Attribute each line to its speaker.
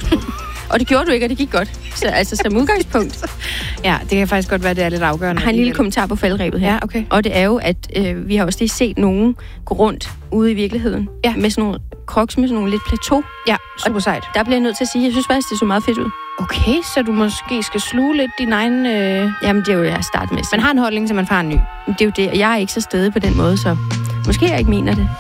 Speaker 1: Og det gjorde du ikke, og det gik godt. Så altså som udgangspunkt.
Speaker 2: Ja, det kan faktisk godt være, det er lidt afgørende.
Speaker 1: Jeg har en lille kommentar på faldrebet her.
Speaker 2: Ja, okay.
Speaker 1: Og det er jo, at vi har også lige set nogen gå rundt ude i virkeligheden.
Speaker 2: Ja.
Speaker 1: Med sådan nogle crocs med sådan nogle lidt plateau.
Speaker 2: Ja, super sejt.
Speaker 1: Der bliver jeg nødt til at sige, jeg synes faktisk, det så meget fedt ud.
Speaker 2: Okay, så du måske skal sluge lidt din egen...
Speaker 1: Jamen, det er jo, jeg starter med.
Speaker 2: Man har en holdning, så man får en ny.
Speaker 1: Det er jo det, og jeg er ikke så stedig på den måde, så måske jeg ikke mener det.